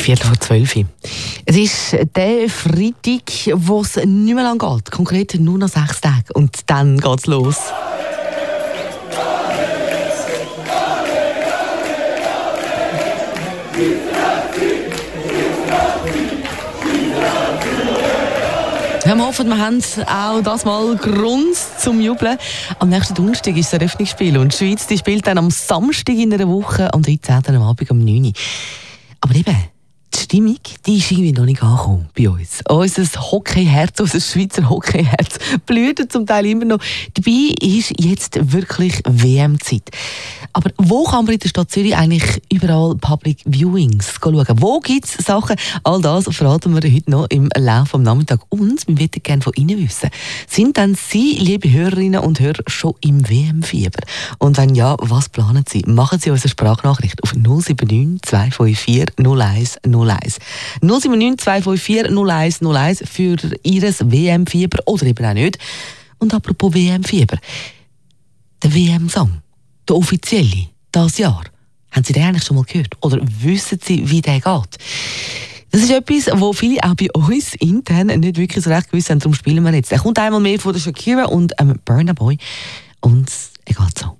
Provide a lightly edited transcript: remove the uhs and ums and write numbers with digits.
11:15. Es ist der Freitag, wo es nicht mehr lang geht. Konkret nur noch 6 Tage. Und dann geht's los. Wir hoffen, wir haben auch das Mal Grund zum Jubeln. Am nächsten Donnerstag ist das Eröffnungsspiel und die Schweiz die spielt dann am Samstag in einer Woche, am 13. am Abend um 9 Uhr. Aber eben, die Stimmung, die ist irgendwie noch nicht angekommen bei uns. Unser Hockeyherz, unser Schweizer Hockeyherz blüht zum Teil immer noch. Dabei ist jetzt wirklich WM-Zeit. Aber wo kann man in der Stadt Zürich eigentlich überall Public Viewings schauen? Wo gibt es Sachen? All das verraten wir heute noch im Laufe des Nachmittags. Und wir möchten gerne von Ihnen wissen, sind denn Sie, liebe Hörerinnen und Hörer, schon im WM-Fieber? Und wenn ja, was planen Sie? Machen Sie unsere Sprachnachricht auf 079 254 01 01. 079 254 01 01 für Ihr WM-Fieber oder eben auch nicht. Und apropos WM-Fieber, der WM-Song, der offizielle, das Jahr. Haben Sie den eigentlich schon mal gehört? Oder wissen Sie, wie der geht? Das ist etwas, wo viele auch bei uns intern nicht wirklich so recht gewusst haben. Darum spielen wir jetzt. Er kommt einmal mehr von der Shakira und Burna Boy. Und er geht so.